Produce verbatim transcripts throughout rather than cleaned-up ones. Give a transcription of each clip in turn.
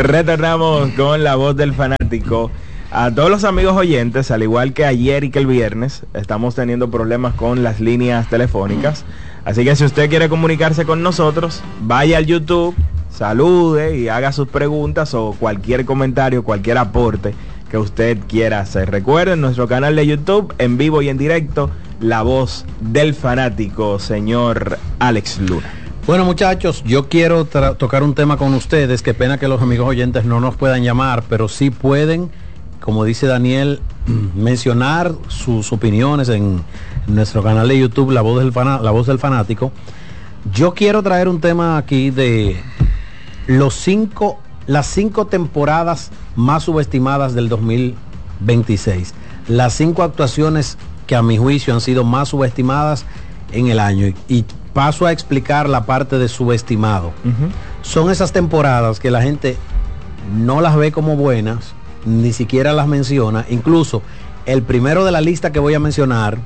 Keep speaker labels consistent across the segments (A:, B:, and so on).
A: Retornamos con la voz del fanático. A todos los amigos oyentes, al igual que ayer y que el viernes, estamos teniendo problemas con las líneas telefónicas. Así que si usted quiere comunicarse con nosotros, vaya al YouTube, salude y haga sus preguntas o cualquier comentario, cualquier aporte que usted quiera hacer. Recuerden nuestro canal de YouTube, en vivo y en directo, la voz del fanático, señor Alex Luna.
B: Bueno, muchachos, yo quiero tocar un tema con ustedes. Qué pena que los amigos oyentes no nos puedan llamar, pero sí pueden, como dice Daniel, mencionar sus opiniones en nuestro canal de YouTube, La Voz del, Fana, La Voz del Fanático. Yo quiero traer un tema aquí de los cinco, las cinco temporadas más subestimadas del dos mil veintiséis. Las cinco actuaciones que a mi juicio han sido más subestimadas en el año. Y, y paso a explicar la parte de subestimado. Uh-huh. Son esas temporadas que la gente no las ve como buenas, ni siquiera las menciona. Incluso el primero de la lista que voy a mencionar,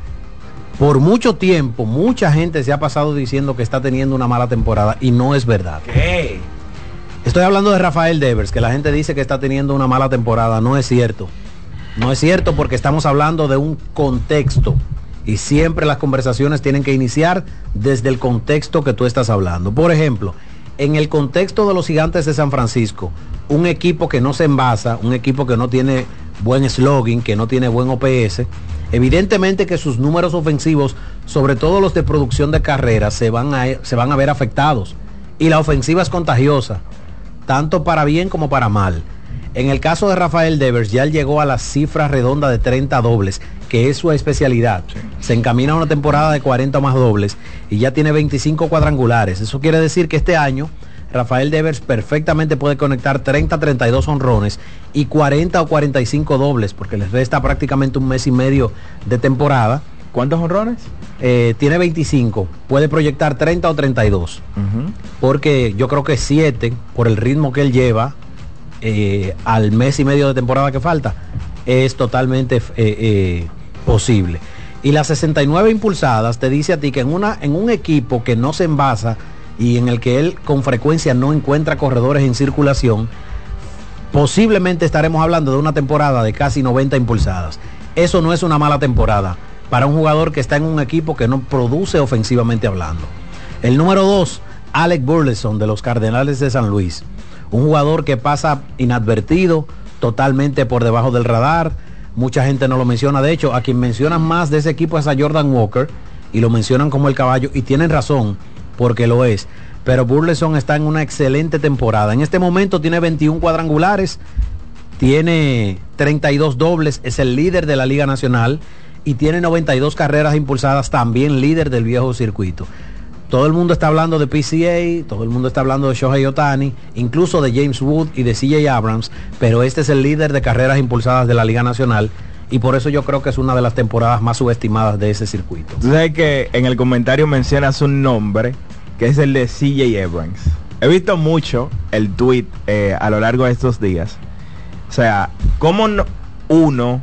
B: por mucho tiempo, mucha gente se ha pasado diciendo que está teniendo una mala temporada y no es verdad.
A: ¿Qué?
B: Estoy hablando de Rafael Devers, que la gente dice que está teniendo una mala temporada. No es cierto. No es cierto, porque estamos hablando de un contexto. Y siempre las conversaciones tienen que iniciar desde el contexto que tú estás hablando. Por ejemplo, en el contexto de los Gigantes de San Francisco, un equipo que no se envasa, un equipo que no tiene buen slogan, que no tiene buen O P S, evidentemente que sus números ofensivos, sobre todo los de producción de carreras, se van a, se van a ver afectados. Y la ofensiva es contagiosa, tanto para bien como para mal. En el caso de Rafael Devers, ya él llegó a la cifra redonda de treinta dobles, que es su especialidad. Sí. Se encamina a una temporada de cuarenta más dobles y ya tiene veinticinco cuadrangulares. Eso quiere decir que este año Rafael Devers perfectamente puede conectar treinta a treinta y dos honrones y cuarenta o cuarenta y cinco dobles, porque les resta prácticamente un mes y medio de temporada.
A: ¿Cuántos honrones?
B: Eh, tiene veinticinco, puede proyectar treinta o treinta y dos, uh-huh. Porque yo creo que siete, por el ritmo que él lleva, Eh, al mes y medio de temporada que falta, es totalmente eh, eh, posible. Y las sesenta y nueve impulsadas te dice a ti que en, una, en un equipo que no se envasa y en el que él con frecuencia no encuentra corredores en circulación, posiblemente estaremos hablando de una temporada de casi noventa impulsadas. Eso no es una mala temporada para un jugador que está en un equipo que no produce ofensivamente hablando. El número dos, Alec Burleson, de los Cardenales de San Luis. Un jugador que pasa inadvertido, totalmente por debajo del radar. Mucha gente no lo menciona. De hecho, a quien mencionan más de ese equipo es a Jordan Walker, y lo mencionan como el caballo, y tienen razón, porque lo es. Pero Burleson está en una excelente temporada. En este momento tiene veintiún cuadrangulares, tiene treinta y dos dobles, es el líder de la Liga Nacional, y tiene noventa y dos carreras impulsadas, también líder del viejo circuito. Todo el mundo está hablando de P C A, todo el mundo está hablando de Shohei Ohtani, incluso de James Wood y de C J Abrams, pero este es el líder de carreras impulsadas de la Liga Nacional, y por eso yo creo que es una de las temporadas más subestimadas de ese circuito.
A: Tú sabes que en el comentario mencionas un nombre, que es el de C J Abrams. He visto mucho el tweet eh, a lo largo de estos días. O sea, ¿cómo no, uno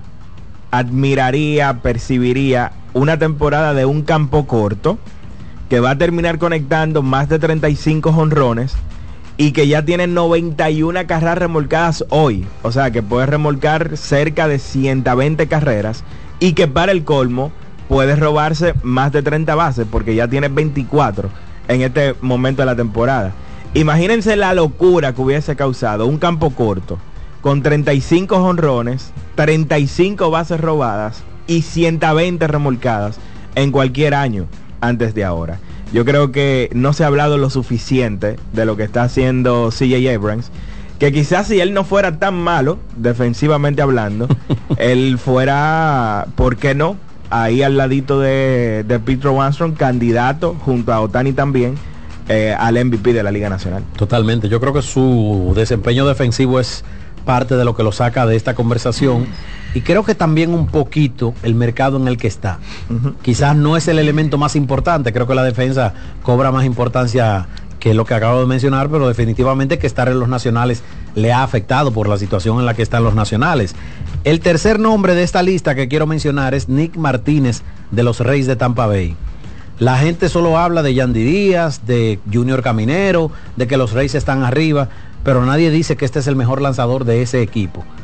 A: admiraría, percibiría una temporada de un campo corto que va a terminar conectando más de treinta y cinco jonrones y que ya tiene noventa y una carreras remolcadas hoy? O sea, que puede remolcar cerca de ciento veinte carreras, y que para el colmo puede robarse más de treinta bases, porque ya tiene veinticuatro en este momento de la temporada. Imagínense la locura que hubiese causado un campo corto con treinta y cinco jonrones, treinta y cinco bases robadas y ciento veinte remolcadas en cualquier año antes de ahora. Yo creo que no se ha hablado lo suficiente de lo que está haciendo C J Abrams, que quizás si él no fuera tan malo, defensivamente hablando, él fuera, ¿por qué no?, ahí al ladito de, de Pete Armstrong, candidato junto a Ohtani también eh, al M V P de la Liga Nacional.
B: Totalmente, yo creo que su desempeño defensivo es parte de lo que lo saca de esta conversación, y creo que también un poquito el mercado en el que está. Uh-huh. Quizás no es el elemento más importante, creo que la defensa cobra más importancia que lo que acabo de mencionar, pero definitivamente que estar en los nacionales le ha afectado por la situación en la que están los nacionales. El tercer nombre de esta lista que quiero mencionar es Nick Martínez, de los Reyes de Tampa Bay. La gente solo habla de Yandy Díaz, de Junior Caminero, de que los Reyes están arriba, pero nadie dice que este es el mejor lanzador de ese equipo.